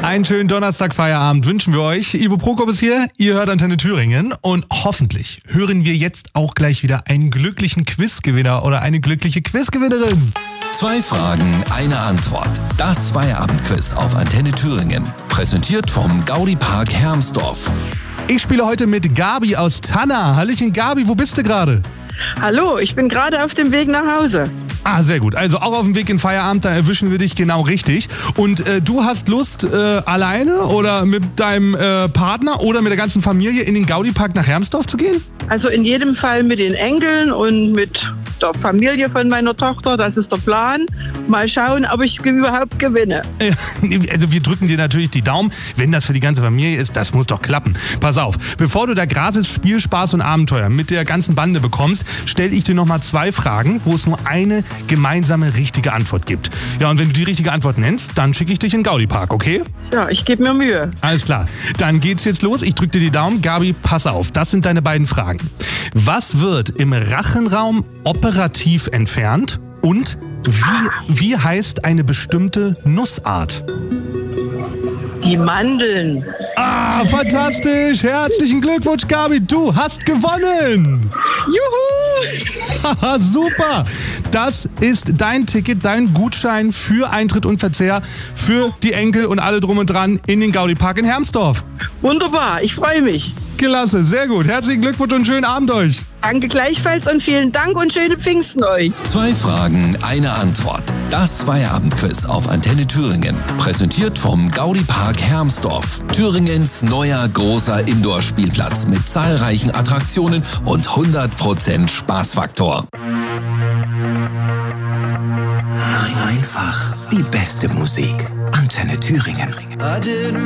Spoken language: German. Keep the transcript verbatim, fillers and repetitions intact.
Einen schönen Donnerstag-Feierabend wünschen wir euch. Ivo Prokop ist hier, ihr hört Antenne Thüringen und hoffentlich hören wir jetzt auch gleich wieder einen glücklichen Quizgewinner oder eine glückliche Quizgewinnerin. Zwei Fragen, eine Antwort. Das Feierabendquiz auf Antenne Thüringen. Präsentiert vom Gaudi-Park Hermsdorf. Ich spiele heute mit Gabi aus Tanna. Hallöchen Gabi, wo bist du gerade? Hallo, ich bin gerade auf dem Weg nach Hause. Ah, sehr gut. Also auch auf dem Weg in Feierabend, da erwischen wir dich genau richtig. Und äh, du hast Lust, äh, alleine oder mit deinem äh, Partner oder mit der ganzen Familie in den Gaudi-Park nach Hermsdorf zu gehen? Also in jedem Fall mit den Enkeln und mit der Familie von meiner Tochter, das ist der Plan. Mal schauen, ob ich überhaupt gewinne. Also wir drücken dir natürlich die Daumen, wenn das für die ganze Familie ist, das muss doch klappen. Pass auf, bevor du da gratis Spiel, Spaß und Abenteuer mit der ganzen Bande bekommst, stelle ich dir nochmal zwei Fragen, wo es nur eine gemeinsame richtige Antwort gibt. Ja, und wenn du die richtige Antwort nennst, dann schicke ich dich in den Gaudi-Park, okay? Ja, ich gebe mir Mühe. Alles klar, dann geht's jetzt los. Ich drücke dir die Daumen. Gabi, pass auf, das sind deine beiden Fragen. Was wird im Rachenraum operativ entfernt und wie, wie heißt eine bestimmte Nussart? Die Mandeln. Ah, fantastisch! Herzlichen Glückwunsch, Gabi, du hast gewonnen! Juhu! Haha, super! Das ist dein Ticket, dein Gutschein für Eintritt und Verzehr für die Enkel und alle drum und dran in den Gaudi-Park in Hermsdorf. Wunderbar, ich freue mich. Klasse, sehr gut. Herzlichen Glückwunsch und schönen Abend euch. Danke gleichfalls und vielen Dank und schöne Pfingsten euch. Zwei Fragen, eine Antwort. Das Feierabendquiz auf Antenne Thüringen. Präsentiert vom Gaudi-Park Hermsdorf. Thüringens neuer großer Indoor-Spielplatz mit zahlreichen Attraktionen und hundert Prozent Spaßfaktor. Einfach die beste Musik. Antenne Thüringen.